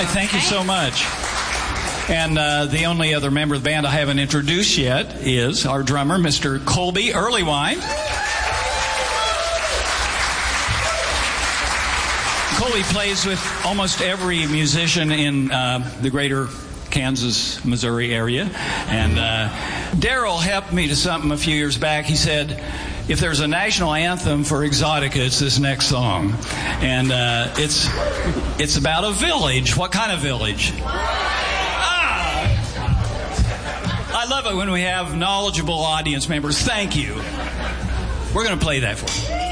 right, thank you so much. And the only other member of the band I haven't introduced yet is our drummer, Mr. Colby Earlywine. Colby plays with almost every musician in the greater Kansas, Missouri area. And Daryl helped me to something a few years back. He said, if there's a national anthem for Exotica, it's this next song. And it's about a village. What kind of village? I love it when we have knowledgeable audience members. Thank you. We're going to play that for you.